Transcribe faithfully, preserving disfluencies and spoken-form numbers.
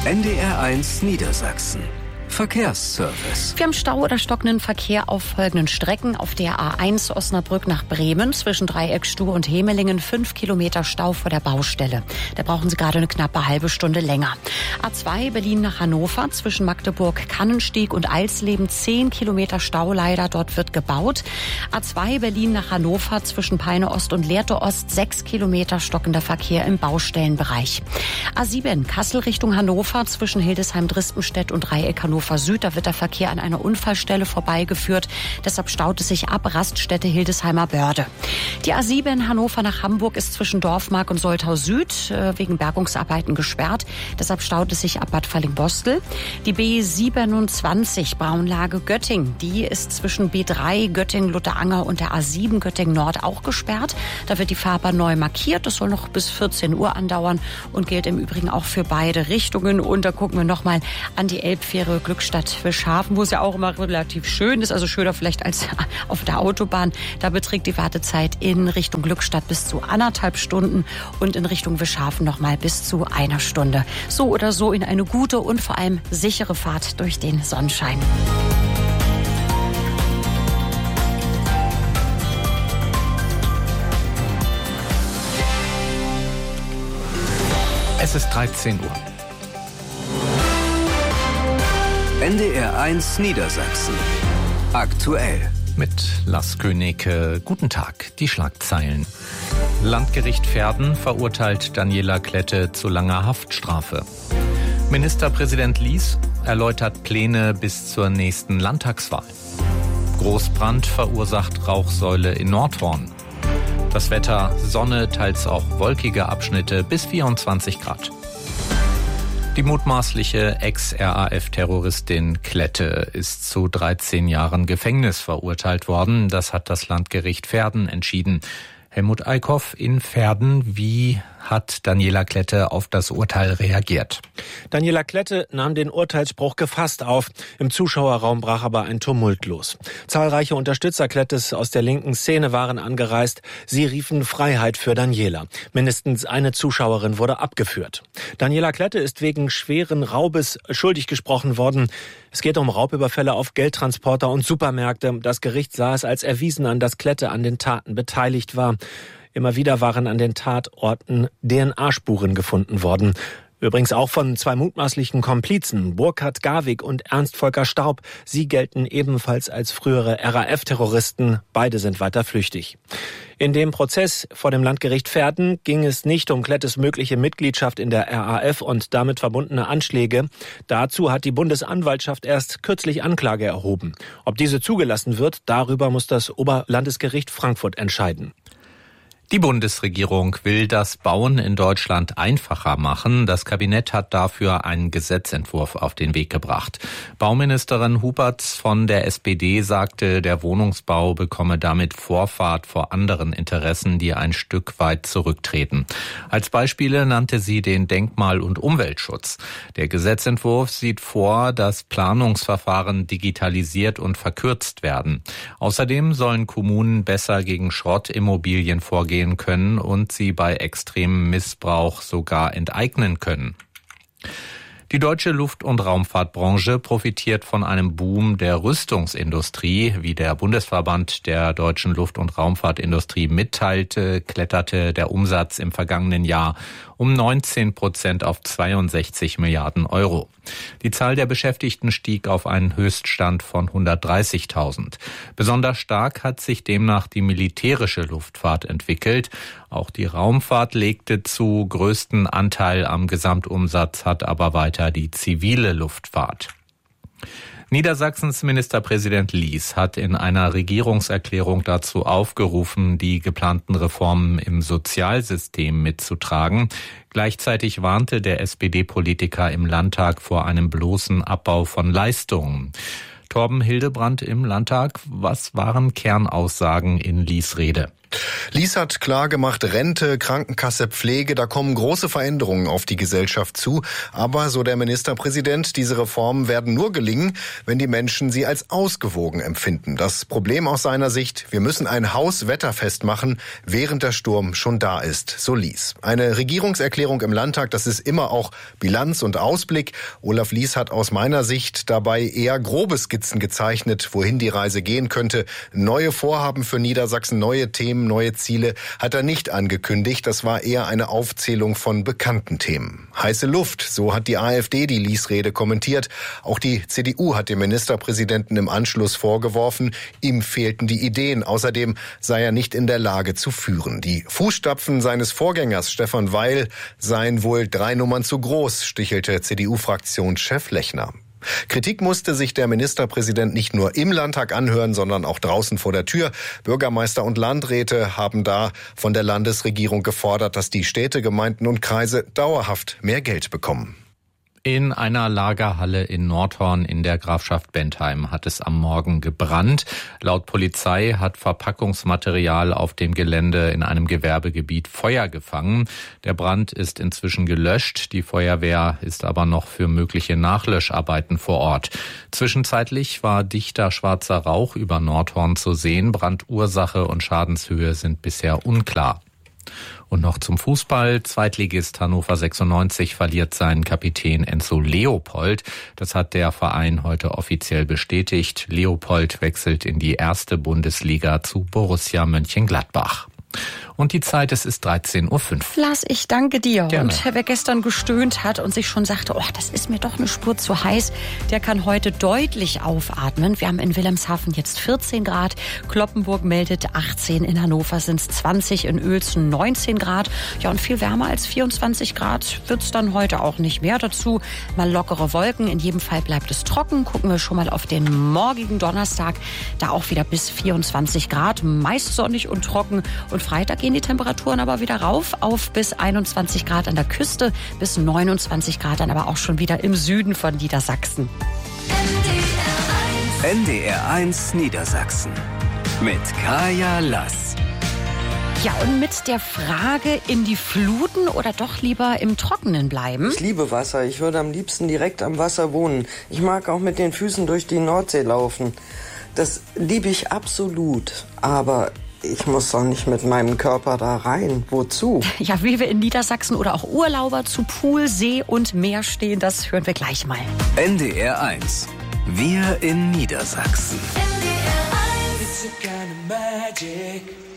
N D R eins Niedersachsen. Verkehrsservice. Wir haben Stau oder stockenden Verkehr auf folgenden Strecken. Auf der A eins Osnabrück nach Bremen zwischen Dreieckstuhl und Hemelingen fünf Kilometer Stau vor der Baustelle. Da brauchen Sie gerade eine knappe halbe Stunde länger. A zwei Berlin nach Hannover zwischen Magdeburg, Kannenstieg und Alsleben zehn Kilometer Stau leider. Dort wird gebaut. A zwei Berlin nach Hannover zwischen Peine Ost und Lehrte Ost sechs Kilometer stockender Verkehr im Baustellenbereich. A sieben Kassel Richtung Hannover zwischen Hildesheim-Drispenstedt und Dreieck Hannover Süd, da wird der Verkehr an einer Unfallstelle vorbeigeführt. Deshalb staut es sich ab, Raststätte Hildesheimer Börde. Die A sieben Hannover nach Hamburg ist zwischen Dorfmark und Soltau Süd äh, wegen Bergungsarbeiten gesperrt. Deshalb staut es sich ab Bad Falling-Bostel. Die B siebenundzwanzig Braunlage Göttingen, die ist zwischen B drei Göttingen-Lutteranger und der A sieben Göttingen-Nord auch gesperrt. Da wird die Fahrbahn neu markiert. Das soll noch bis vierzehn Uhr andauern und gilt im Übrigen auch für beide Richtungen. Und da gucken wir nochmal an die Elbfähre Glückstadt-Wischhafen, wo es ja auch immer relativ schön ist, also schöner vielleicht als auf der Autobahn. Da beträgt die Wartezeit in Richtung Glückstadt bis zu anderthalb Stunden und in Richtung Wischhafen noch mal bis zu einer Stunde. So oder so in eine gute und vor allem sichere Fahrt durch den Sonnenschein. Es ist dreizehn Uhr. N D R eins Niedersachsen. Aktuell. Mit Lars König. Guten Tag. Die Schlagzeilen. Landgericht Verden verurteilt Daniela Klette zu langer Haftstrafe. Ministerpräsident Lies erläutert Pläne bis zur nächsten Landtagswahl. Großbrand verursacht Rauchsäule in Nordhorn. Das Wetter, Sonne, teils auch wolkige Abschnitte bis vierundzwanzig Grad. Die mutmaßliche Ex-R A F-Terroristin Klette ist zu dreizehn Jahren Gefängnis verurteilt worden. Das hat das Landgericht Verden entschieden. Helmut Eickhoff in Verden, wie hat Daniela Klette auf das Urteil reagiert? Daniela Klette nahm den Urteilsspruch gefasst auf. Im Zuschauerraum brach aber ein Tumult los. Zahlreiche Unterstützer Klettes aus der linken Szene waren angereist. Sie riefen Freiheit für Daniela. Mindestens eine Zuschauerin wurde abgeführt. Daniela Klette ist wegen schweren Raubes schuldig gesprochen worden. Es geht um Raubüberfälle auf Geldtransporter und Supermärkte. Das Gericht sah es als erwiesen an, dass Klette an den Taten beteiligt war. Immer wieder waren an den Tatorten D N A-Spuren gefunden worden. Übrigens auch von zwei mutmaßlichen Komplizen, Burkhard Garwig und Ernst Volker Staub. Sie gelten ebenfalls als frühere R A F-Terroristen. Beide sind weiter flüchtig. In dem Prozess vor dem Landgericht Verden ging es nicht um Klettes mögliche Mitgliedschaft in der R A F und damit verbundene Anschläge. Dazu hat die Bundesanwaltschaft erst kürzlich Anklage erhoben. Ob diese zugelassen wird, darüber muss das Oberlandesgericht Frankfurt entscheiden. Die Bundesregierung will das Bauen in Deutschland einfacher machen. Das Kabinett hat dafür einen Gesetzentwurf auf den Weg gebracht. Bauministerin Huberts von der S P D sagte, der Wohnungsbau bekomme damit Vorfahrt vor anderen Interessen, die ein Stück weit zurücktreten. Als Beispiele nannte sie den Denkmal- und Umweltschutz. Der Gesetzentwurf sieht vor, dass Planungsverfahren digitalisiert und verkürzt werden. Außerdem sollen Kommunen besser gegen Schrottimmobilien vorgehen können und sie bei extremem Missbrauch sogar enteignen können. Die deutsche Luft- und Raumfahrtbranche profitiert von einem Boom der Rüstungsindustrie. Wie der Bundesverband der deutschen Luft- und Raumfahrtindustrie mitteilte, kletterte der Umsatz im vergangenen Jahr um neunzehn Prozent auf zweiundsechzig Milliarden Euro. Die Zahl der Beschäftigten stieg auf einen Höchststand von hundertdreißigtausend. Besonders stark hat sich demnach die militärische Luftfahrt entwickelt. Auch die Raumfahrt legte zu, größten Anteil am Gesamtumsatz hat aber weiter die zivile Luftfahrt. Niedersachsens Ministerpräsident Lies hat in einer Regierungserklärung dazu aufgerufen, die geplanten Reformen im Sozialsystem mitzutragen. Gleichzeitig warnte der S P D-Politiker im Landtag vor einem bloßen Abbau von Leistungen. Torben Hildebrand im Landtag, was waren Kernaussagen in Lies Rede? Lies hat klar gemacht, Rente, Krankenkasse, Pflege, da kommen große Veränderungen auf die Gesellschaft zu. Aber, so der Ministerpräsident, diese Reformen werden nur gelingen, wenn die Menschen sie als ausgewogen empfinden. Das Problem aus seiner Sicht, wir müssen ein Haus wetterfest machen, während der Sturm schon da ist, so Lies. Eine Regierungserklärung im Landtag, das ist immer auch Bilanz und Ausblick. Olaf Lies hat aus meiner Sicht dabei eher grobe Skizzen gezeichnet, wohin die Reise gehen könnte. Neue Vorhaben für Niedersachsen, neue Themen, neue Ziele hat er nicht angekündigt. Das war eher eine Aufzählung von bekannten Themen. Heiße Luft, so hat die AfD die Lies-Rede kommentiert. Auch die C D U hat dem Ministerpräsidenten im Anschluss vorgeworfen, ihm fehlten die Ideen. Außerdem sei er nicht in der Lage zu führen. Die Fußstapfen seines Vorgängers Stefan Weil seien wohl drei Nummern zu groß, stichelte C D U-Fraktionschef Lechner. Kritik musste sich der Ministerpräsident nicht nur im Landtag anhören, sondern auch draußen vor der Tür. Bürgermeister und Landräte haben da von der Landesregierung gefordert, dass die Städte, Gemeinden und Kreise dauerhaft mehr Geld bekommen. In einer Lagerhalle in Nordhorn in der Grafschaft Bentheim hat es am Morgen gebrannt. Laut Polizei hat Verpackungsmaterial auf dem Gelände in einem Gewerbegebiet Feuer gefangen. Der Brand ist inzwischen gelöscht. Die Feuerwehr ist aber noch für mögliche Nachlöscharbeiten vor Ort. Zwischenzeitlich war dichter schwarzer Rauch über Nordhorn zu sehen. Brandursache und Schadenshöhe sind bisher unklar. Und noch zum Fußball. Zweitligist Hannover sechsundneunzig verliert seinen Kapitän Enzo Leopold. Das hat der Verein heute offiziell bestätigt. Leopold wechselt in die erste Bundesliga zu Borussia Mönchengladbach. Und die Zeit, es ist dreizehn Uhr fünf. Lars, ich danke dir. Gerne. Und wer gestern gestöhnt hat und sich schon sagte, oh, das ist mir doch eine Spur zu heiß, der kann heute deutlich aufatmen. Wir haben in Wilhelmshaven jetzt vierzehn Grad, Cloppenburg meldet achtzehn, in Hannover sind es zwanzig, in Uelzen neunzehn Grad. Ja, und viel wärmer als vierundzwanzig Grad wird's dann heute auch nicht mehr. Dazu mal lockere Wolken. In jedem Fall bleibt es trocken. Gucken wir schon mal auf den morgigen Donnerstag. Da auch wieder bis vierundzwanzig Grad, meist sonnig und trocken. Und Freitag gehen die Temperaturen aber wieder rauf auf bis einundzwanzig Grad an der Küste, bis neunundzwanzig Grad dann aber auch schon wieder im Süden von Niedersachsen. N D R eins Niedersachsen mit Kaya Lass. Ja, und mit der Frage, in die Fluten oder doch lieber im Trockenen bleiben? Ich liebe Wasser. Ich würde am liebsten direkt am Wasser wohnen. Ich mag auch mit den Füßen durch die Nordsee laufen. Das liebe ich absolut. Aber ich muss doch nicht mit meinem Körper da rein. Wozu? Ja, wie wir in Niedersachsen oder auch Urlauber zu Pool, See und Meer stehen, das hören wir gleich mal. N D R eins. Wir in Niedersachsen. N D R eins. It's a kind of magic.